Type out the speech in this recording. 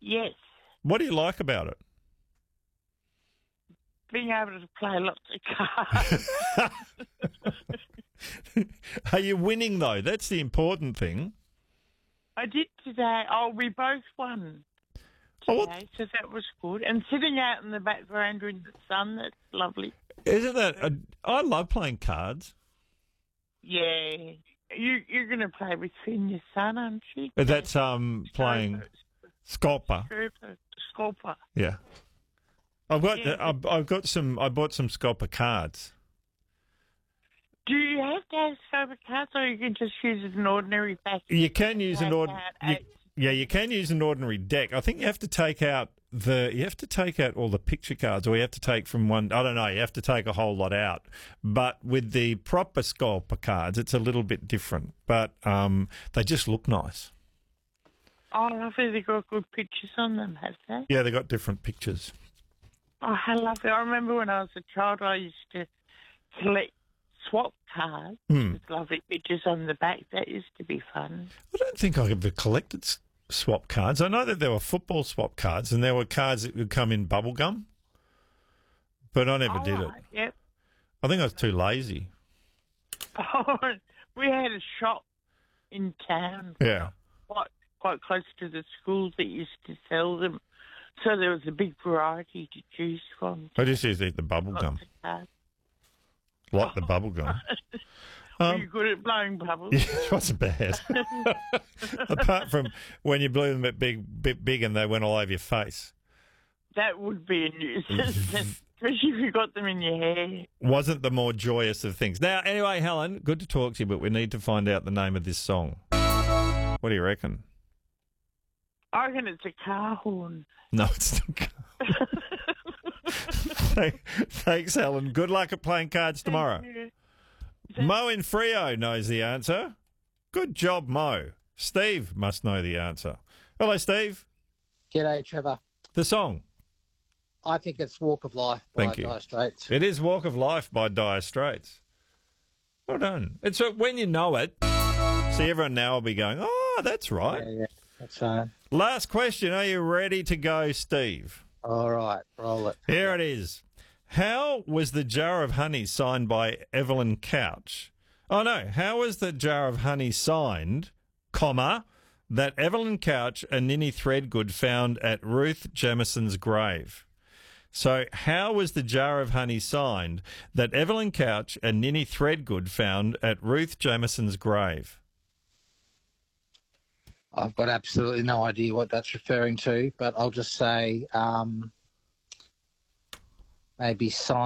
Yes. What do you like about it? Being able to play lots of cards. Are you winning, though? That's the important thing. I did today. Oh, we both won today, so that was good. And sitting out in the back veranda in the sun, that's lovely. Isn't that... I love playing cards. Yeah. You're going to play with Finn, your son, aren't you? That's playing Sculper. Sculper. Yeah. I bought some Sculper cards. Do you have to have Sculper cards, or you can just use an ordinary pack? You can use an ordinary. You can use an ordinary deck. I think you have to take out all the picture cards, or you have to take from one. I don't know. You have to take a whole lot out. But with the proper Sculper cards, it's a little bit different. But they just look nice. Oh, lovely. They've got good pictures on them, have they? Yeah, they got different pictures. Oh, how lovely. I remember when I was a child, I used to collect swap cards with lovely pictures on the back. That used to be fun. I don't think I ever collected swap cards. I know that there were football swap cards, and there were cards that would come in bubble gum, but I never did it. Yep. I think I was too lazy. Oh, we had a shop in town. Yeah. Quite close to the schools that used to sell them. So there was a big variety to choose from. I just used to eat the bubble gum. Like the bubble gum. Were you good at blowing bubbles? Yeah, it wasn't bad. Apart from when you blew them a bit big and they went all over your face. That would be a nuisance, especially if you got them in your hair. Wasn't the more joyous of things. Now, anyway, Helen, good to talk to you, but we need to find out the name of this song. What do you reckon? I reckon it's a car horn. No, it's not. Thanks, Helen. Good luck at playing cards tomorrow. Mo in Freo knows the answer. Good job, Mo. Steve must know the answer. Hello, Steve. G'day, Trevor. The song? I think it's Walk of Life by Dire Straits. It is Walk of Life by Dire Straits. Well done. It's when you know it. See, everyone now will be going, oh, that's right. Yeah. That's right. Last question. Are you ready to go, Steve? All right. Roll it. Here it is. How was the jar of honey signed by Evelyn Couch? Oh, no. How was the jar of honey signed, that Evelyn Couch and Ninny Threadgood found at Ruth Jamison's grave? So how was the jar of honey signed that Evelyn Couch and Ninny Threadgood found at Ruth Jamison's grave? I've got absolutely no idea what that's referring to, but I'll just say maybe sign.